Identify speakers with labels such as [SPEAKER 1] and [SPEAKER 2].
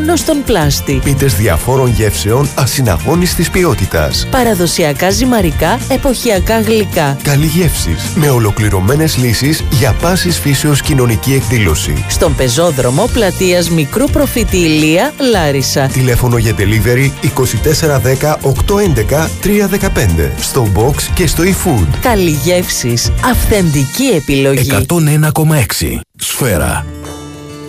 [SPEAKER 1] μόνο στον πλάστη.
[SPEAKER 2] Πίτες διαφόρων γεύσεων ασυναγώνιστης ποιότητας.
[SPEAKER 1] Παραδοσιακά ζυμαρικά, εποχιακά γλυκά.
[SPEAKER 2] Καλλιγεύσεις με ολοκληρωμένες λύσεις για πάσης φύσεως κοινωνική εκδήλωση.
[SPEAKER 1] Στον πεζόδρομο πλατείας Μικρού Προφήτη Ηλία, Λάρισα.
[SPEAKER 2] Τηλέφωνο για delivery 2410 811 315. Στο box και στο eFood.
[SPEAKER 1] Καλλιγεύσεις. Αυθεντική επιλογή.
[SPEAKER 3] 101,6. Σφαίρα.